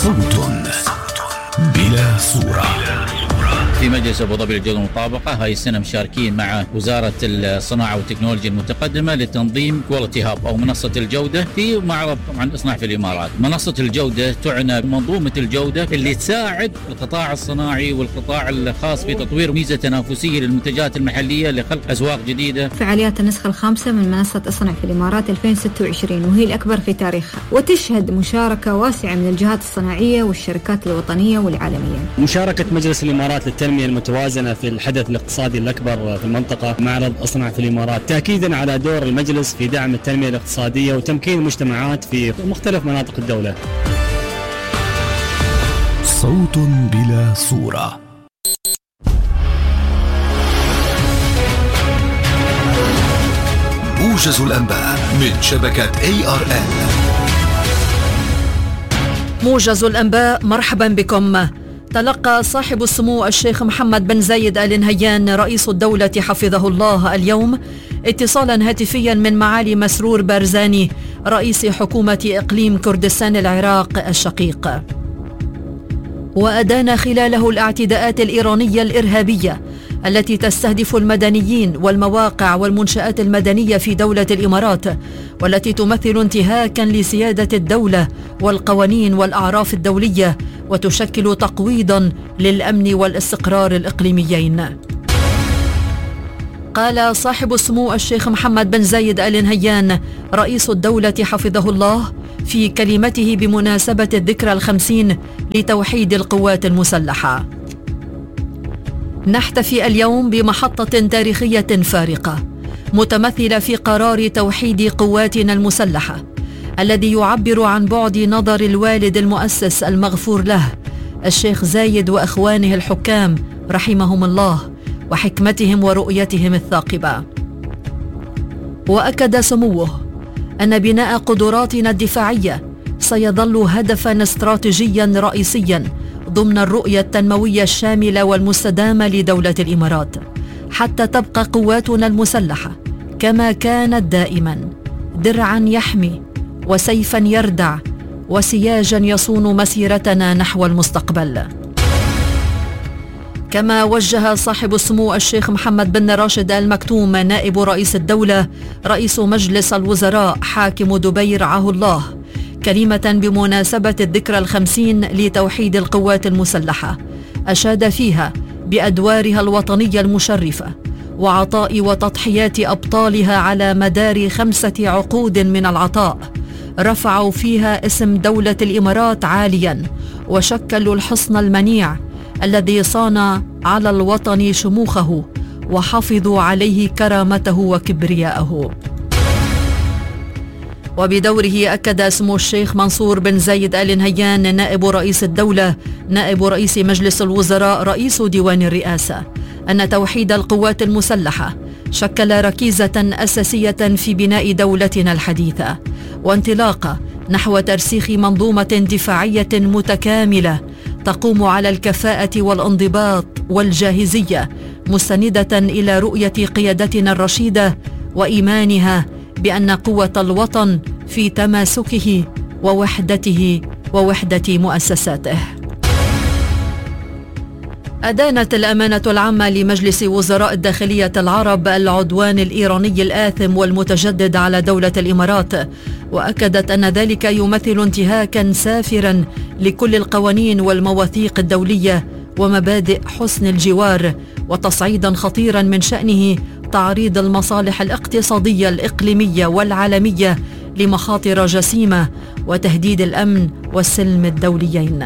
صوت بلا صورة. في مجلس أبو ظبي للجودة والمطابقة هاي السنة مشاركين مع وزارة الصناعة والتكنولوجيا المتقدمة لتنظيم كواليتي هاب أو منصة الجودة في معرض طبعا إصناع في الإمارات. منصة الجودة تعنى بمنظومة الجودة اللي تساعد القطاع الصناعي والقطاع الخاص في تطوير ميزة تنافسية للمنتجات المحلية لخلق أسواق جديدة. فعاليات النسخة الخامسة من منصة اصنع في الإمارات 2026 وهي الأكبر في تاريخها، وتشهد مشاركة واسعة من الجهات الصناعية والشركات الوطنية والعالمية. مشاركة مجلس الإمارات للتنمية المتوازنة في الحدث الاقتصادي الأكبر في المنطقة معرض اصنع في الإمارات، تأكيدا على دور المجلس في دعم التنمية الاقتصادية وتمكين المجتمعات في مختلف مناطق الدولة. صوت بلا صورة. موجز الأنباء من شبكة ARN. موجز الأنباء، مرحبا بكم. تلقى صاحب السمو الشيخ محمد بن زايد آل نهيان رئيس الدولة حفظه الله اليوم اتصالا هاتفيا من معالي مسرور بارزاني رئيس حكومة إقليم كردستان العراق الشقيق، وأدان خلاله الاعتداءات الإيرانية الإرهابية التي تستهدف المدنيين والمواقع والمنشآت المدنية في دولة الإمارات، والتي تمثل انتهاكا لسيادة الدولة والقوانين والأعراف الدولية، وتشكل تقويضا للأمن والاستقرار الإقليميين. قال صاحب السمو الشيخ محمد بن زايد آل نهيان رئيس الدولة حفظه الله في كلمته بمناسبة الذكرى 50 لتوحيد القوات المسلحة: نحتفي اليوم بمحطة تاريخية فارقة متمثلة في قرار توحيد قواتنا المسلحة الذي يعبر عن بعد نظر الوالد المؤسس المغفور له الشيخ زايد وأخوانه الحكام رحمهم الله وحكمتهم ورؤيتهم الثاقبة. وأكد سموه أن بناء قدراتنا الدفاعية سيظل هدفا استراتيجيا رئيسيا ضمن الرؤية التنموية الشاملة والمستدامة لدولة الإمارات، حتى تبقى قواتنا المسلحة كما كانت دائما درعا يحمي وسيفا يردع وسياجا يصون مسيرتنا نحو المستقبل. كما وجه صاحب السمو الشيخ محمد بن راشد آل مكتوم نائب رئيس الدولة رئيس مجلس الوزراء حاكم دبي رعاه الله كلمة بمناسبة الذكرى 50 لتوحيد القوات المسلحة، أشاد فيها بأدوارها الوطنية المشرفة وعطاء وتضحيات أبطالها على مدار 5 عقود من العطاء، رفعوا فيها اسم دولة الإمارات عاليا وشكلوا الحصن المنيع الذي صان على الوطن شموخه وحفظوا عليه كرامته وكبرياءه. وبدوره أكد سمو الشيخ منصور بن زايد آل نهيان نائب رئيس الدولة نائب رئيس مجلس الوزراء رئيس ديوان الرئاسة أن توحيد القوات المسلحة شكل ركيزة أساسية في بناء دولتنا الحديثة وانطلاقة نحو ترسيخ منظومة دفاعية متكاملة تقوم على الكفاءة والانضباط والجاهزية، مستندة إلى رؤية قيادتنا الرشيدة وإيمانها بأن قوة الوطن في تماسكه ووحدته ووحدة مؤسساته. أدانت الأمانة العامة لمجلس وزراء الداخلية العرب العدوان الإيراني الآثم والمتجدد على دولة الإمارات، وأكدت أن ذلك يمثل انتهاكا سافرا لكل القوانين والمواثيق الدولية ومبادئ حسن الجوار، وتصعيدا خطيرا من شأنه تعريض المصالح الاقتصادية الإقليمية والعالمية لمخاطر جسيمة وتهديد الأمن والسلم الدوليين.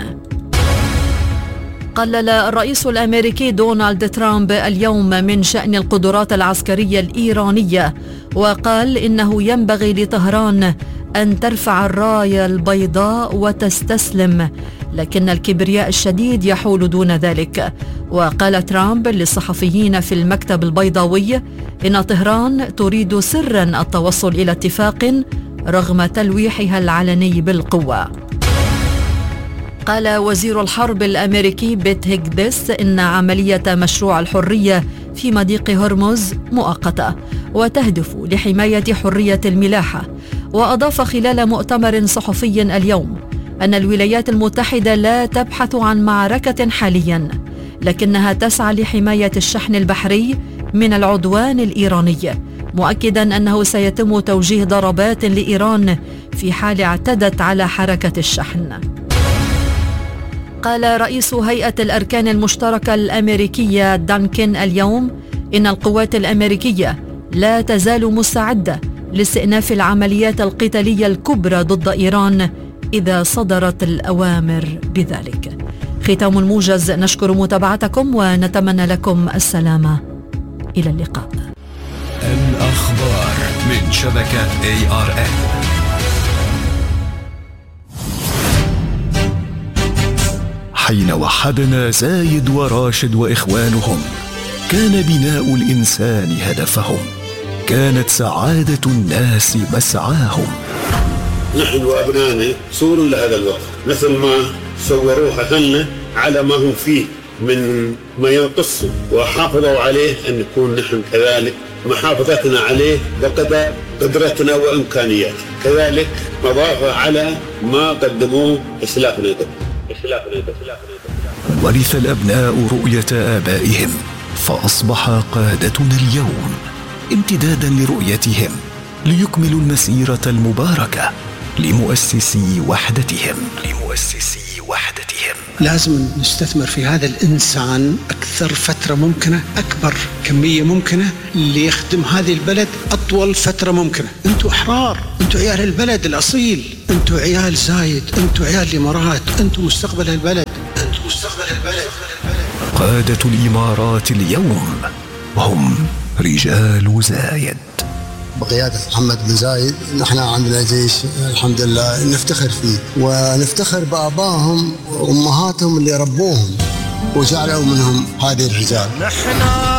قلل الرئيس الأمريكي دونالد ترامب اليوم من شأن القدرات العسكرية الإيرانية، وقال إنه ينبغي لطهران أن ترفع الراية البيضاء وتستسلم، لكن الكبرياء الشديد يحول دون ذلك. وقال ترامب للصحفيين في المكتب البيضاوي إن طهران تريد سرا التوصل إلى اتفاق رغم تلويحها العلني بالقوة. قال وزير الحرب الأمريكي بيت هيغدس إن عملية مشروع الحرية في مضيق هرمز مؤقتة وتهدف لحماية حرية الملاحة. وأضاف خلال مؤتمر صحفي اليوم أن الولايات المتحدة لا تبحث عن معركة حاليا، لكنها تسعى لحماية الشحن البحري من العدوان الإيراني، مؤكدا أنه سيتم توجيه ضربات لإيران في حال اعتدت على حركة الشحن. قال رئيس هيئة الأركان المشتركة الأمريكية دانكن اليوم إن القوات الأمريكية لا تزال مستعدة لاستئناف العمليات القتالية الكبرى ضد إيران إذا صدرت الأوامر بذلك. ختام الموجز، نشكر متابعتكم ونتمنى لكم السلامة. إلى اللقاء. الأخبار من شبكة ARN. حين وحدنا زايد وراشد وإخوانهم كان بناء الإنسان هدفهم، كانت سعادة الناس مسعاهم. نحن وأبنائنا صور لهذا الوقت، مثل ما صوروها لنا على ما هم فيه من ما ينقص وحافظوا عليه، أن نكون نحن كذلك محافظتنا عليه بقدر قدرتنا وإمكانياتنا، كذلك مضافة على ما قدموه إسلافنا. ورث الأبناء رؤية آبائهم فأصبح قادتنا اليوم امتدادا لرؤيتهم ليكملوا المسيرة المباركة لمؤسسي وحدتهم. لازم نستثمر في هذا الإنسان أكثر فترة ممكنة، أكبر كمية ممكنة، ليخدم هذه البلد أطول فترة ممكنة. أنتوا أحرار، أنتوا عيال البلد الأصيل، أنتوا عيال زايد، أنتوا عيال الإمارات، أنتوا مستقبل البلد. قادة الإمارات اليوم هم رجال زايد بقيادة محمد بن زايد. نحن عندنا جيش الحمد لله نفتخر فيه، ونفتخر بآبائهم وأمهاتهم اللي ربوهم وجعلوا منهم هذه الرجال.